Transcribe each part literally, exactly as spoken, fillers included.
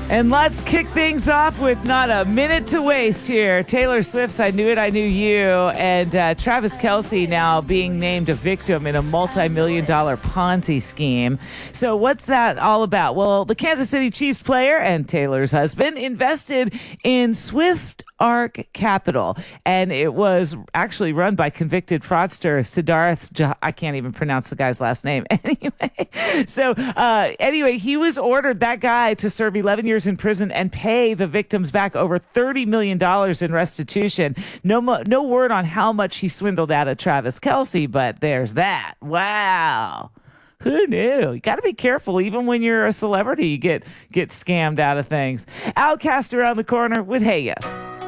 And let's kick things off with not a minute to waste here. Taylor Swift's I Knew It, I Knew You, and uh, Travis Kelce now being named a victim in a multi-million dollar Ponzi scheme. So what's that all about? Well, the Kansas City Chiefs player and Taylor's husband invested in Swift Arc Capital, and it was actually run by convicted fraudster Siddharth Jah- I can't even pronounce the guy's last name. Anyway, so uh, anyway, he was ordered, that guy, to serve eleven years in prison and pay the victims back over thirty million dollars in restitution. No, mo- no word on how much he swindled out of Travis Kelce, but there's that. Wow. Who knew? You got to be careful. Even when you're a celebrity, you get get scammed out of things. Outcast around the corner with Hey Ya.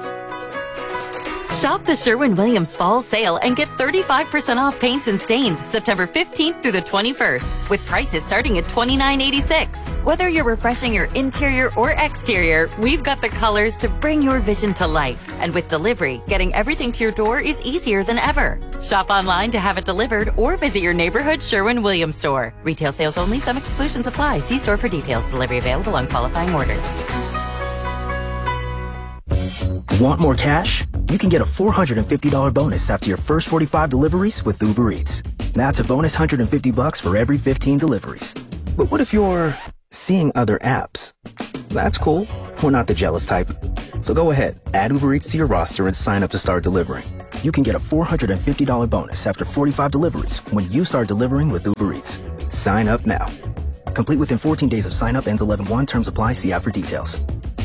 Shop the Sherwin-Williams Fall Sale and get thirty-five percent off paints and stains September fifteenth through the twenty-first, with prices starting at twenty-nine eighty-six. Whether you're refreshing your interior or exterior, we've got the colors to bring your vision to life. And with delivery, getting everything to your door is easier than ever. Shop online to have it delivered or visit your neighborhood Sherwin-Williams store. Retail sales only. Some exclusions apply. See store for details. Delivery available on qualifying orders. Want more cash? You can get a four hundred fifty dollars bonus after your first forty-five deliveries with Uber Eats. That's a bonus one hundred fifty bucks for every fifteen deliveries. But what if you're seeing other apps? That's cool. We're not the jealous type. So go ahead, add Uber Eats to your roster and sign up to start delivering. You can get a four hundred fifty dollars bonus after forty-five deliveries when you start delivering with Uber Eats. Sign up now. Complete within fourteen days of sign up. Ends eleven one. Terms apply. See app for details.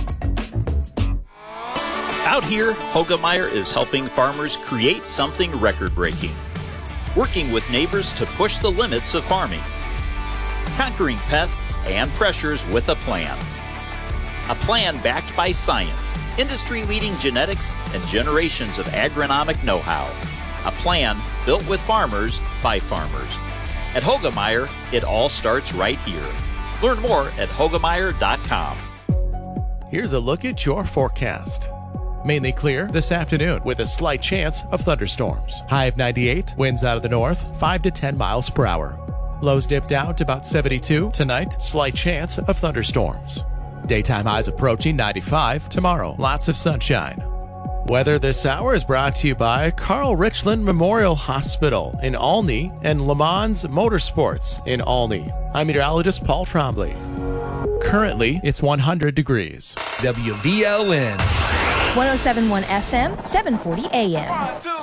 Out here, Hoegemeyer is helping farmers create something record-breaking, working with neighbors to push the limits of farming, conquering pests and pressures with a plan. A plan backed by science, industry-leading genetics, and generations of agronomic know-how. A plan built with farmers by farmers. At Hoegemeyer, it all starts right here. Learn more at hoegemeyer dot com. Here's a look at your forecast. Mainly clear this afternoon with a slight chance of thunderstorms. High of ninety-eight, winds out of the north, five to ten miles per hour. Lows dip down to about seventy-two. Tonight, slight chance of thunderstorms. Daytime highs approaching ninety-five. Tomorrow, lots of sunshine. Weather this hour is brought to you by Carl Richland Memorial Hospital in Olney and Le Mans Motorsports in Olney. I'm meteorologist Paul Trombley. Currently, it's one hundred degrees. W V L N one oh seven point one F M, seven forty A M.